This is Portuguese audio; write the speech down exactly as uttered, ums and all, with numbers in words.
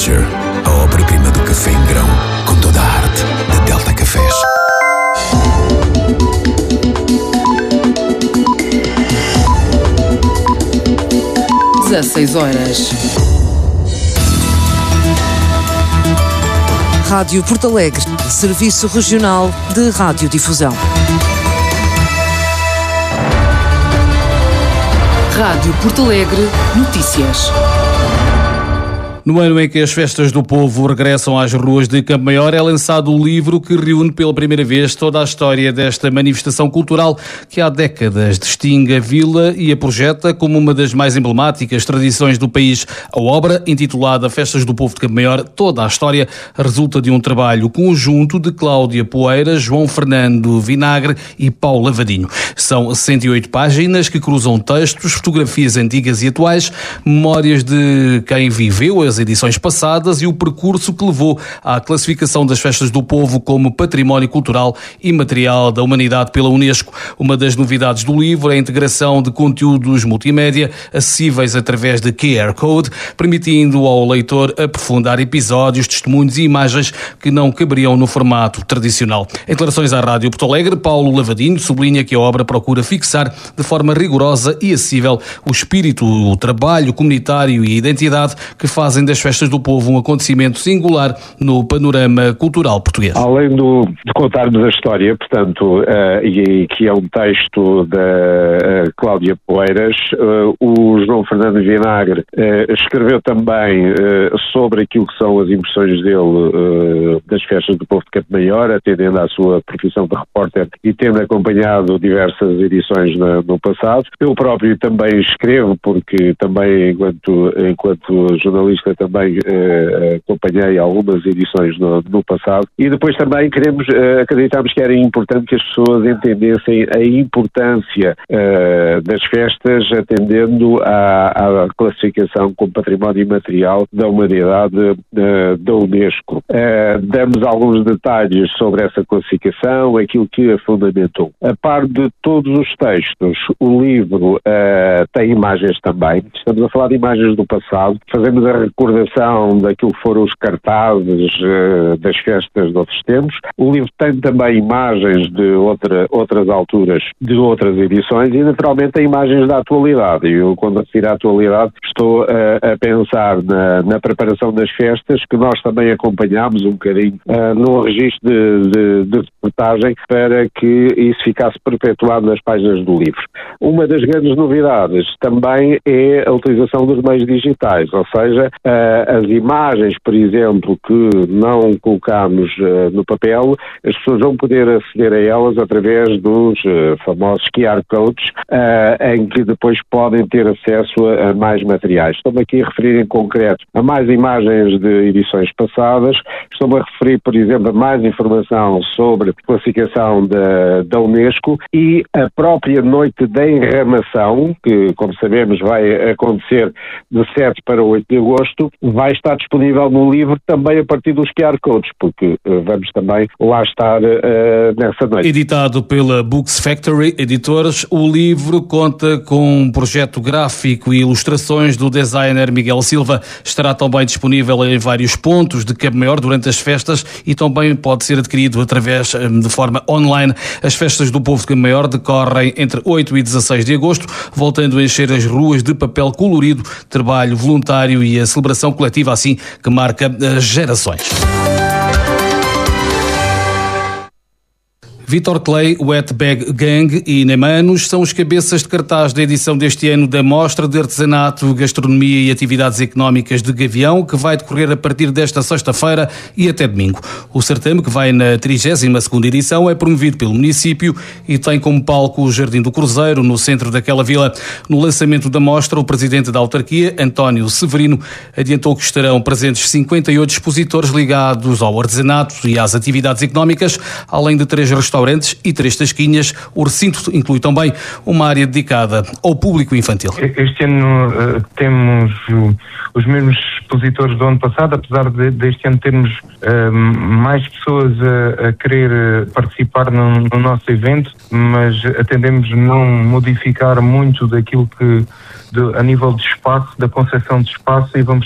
Signature, a obra-prima do café em grão, com toda a arte da Delta Cafés. dezasseis horas. Rádio Porto Alegre, Serviço Regional de Radiodifusão. Rádio Porto Alegre, notícias. No ano em que as festas do povo regressam às ruas de Campo Maior, é lançado o livro que reúne pela primeira vez toda a história desta manifestação cultural que há décadas distingue a vila e a projeta como uma das mais emblemáticas tradições do país. A obra, intitulada Festas do Povo de Campo Maior, toda a história, resulta de um trabalho conjunto de Cláudia Poeira, João Fernando Vinagre e Paulo Lavadinho. São cento e oito páginas que cruzam textos, fotografias antigas e atuais, memórias de quem viveu as edições passadas e o percurso que levou à classificação das Festas do Povo como Património Cultural e Material da Humanidade pela Unesco. Uma das novidades do livro é a integração de conteúdos multimédia acessíveis através de Q R Code, permitindo ao leitor aprofundar episódios, testemunhos e imagens que não caberiam no formato tradicional. Em declarações à Rádio Porto Alegre, Paulo Lavadinho sublinha que a obra procura fixar de forma rigorosa e acessível o espírito, o trabalho comunitário e a identidade que fazem das Festas do Povo um acontecimento singular no panorama cultural português. Além do, de contarmos a história, portanto, uh, e, e que é um texto da uh, Cláudia Poeiras, uh, o João Fernando Vinagre uh, escreveu também uh, sobre aquilo que são as impressões dele uh, das Festas do Povo de Campo Maior, atendendo à sua profissão de repórter e tendo acompanhado diversas edições na, no passado. Eu próprio também escrevo, porque também, enquanto, enquanto jornalista, também eh, acompanhei algumas edições no, no passado, e depois também queremos, eh, acreditamos que era importante que as pessoas entendessem a importância eh, das festas, atendendo à, à classificação como Património Imaterial da Humanidade eh, da Unesco. Eh, damos alguns detalhes sobre essa classificação, aquilo que a fundamentou. A par de todos os textos, o livro eh, tem imagens também. Estamos a falar de imagens do passado, fazemos a recordação daquilo que foram os cartazes uh, das festas de outros tempos. O livro tem também imagens de outra, outras alturas, de outras edições, e naturalmente tem imagens da atualidade. E eu, quando refiro à atualidade, estou uh, a pensar na, na preparação das festas, que nós também acompanhámos um bocadinho uh, num registro de, de, de reportagem, para que isso ficasse perpetuado nas páginas do livro. Uma das grandes novidades também é a utilização dos meios digitais, ou seja, Uh, as imagens, por exemplo, que não colocamos uh, no papel, as pessoas vão poder aceder a elas através dos uh, famosos Q R Codes, uh, em que depois podem ter acesso a, a mais materiais. Estou-me aqui a referir em concreto a mais imagens de edições passadas, estou-me a referir, por exemplo, a mais informação sobre classificação da, da Unesco, e a própria noite da enramação, que, como sabemos, vai acontecer de sete para oito de agosto, vai estar disponível no livro também a partir dos Q R Codes, porque uh, vamos também lá estar uh, nessa noite. Editado pela Books Factory Editores, o livro conta com um projeto gráfico e ilustrações do designer Miguel Silva. Estará também disponível em vários pontos de Campo Maior durante as festas e também pode ser adquirido através de forma online. As Festas do Povo de Campo Maior decorrem entre oito e dezasseis de agosto, voltando a encher as ruas de papel colorido, trabalho voluntário e a celebração coletiva assim que marca as gerações. Vitor Clay, Wet Bag Gang e Nemanos são os cabeças de cartaz da edição deste ano da Mostra de Artesanato, Gastronomia e Atividades Económicas de Gavião, que vai decorrer a partir desta sexta-feira e até domingo. O certame, que vai na trigésima segunda edição, é promovido pelo município e tem como palco o Jardim do Cruzeiro, no centro daquela vila. No lançamento da mostra, o presidente da autarquia, António Severino, adiantou que estarão presentes cinquenta e oito expositores ligados ao artesanato e às atividades económicas, além de três restaurantes restaurantes e três tasquinhas. O recinto inclui também uma área dedicada ao público infantil. Este ano uh, temos uh, os mesmos expositores do ano passado, apesar de, deste ano termos uh, mais pessoas a, a querer participar no, no nosso evento, mas atendemos não modificar muito daquilo que, de, a nível de espaço, da concepção de espaço, e vamos